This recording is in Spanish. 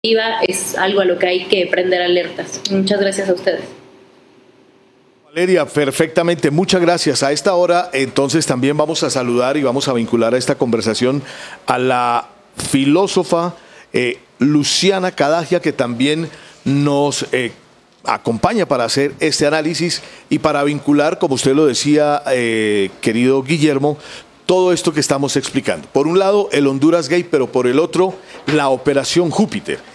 es algo a lo que hay que prender alertas. Muchas gracias a ustedes. Valeria, perfectamente, muchas gracias. A esta hora, entonces, también vamos a saludar y vamos a vincular a esta conversación a la filósofa Luciana Cadagia, que también nos acompaña para hacer este análisis y para vincular, como usted lo decía, querido Guillermo, todo esto que estamos explicando. Por un lado, el Honduras Gate, pero por el otro, la Operación Júpiter.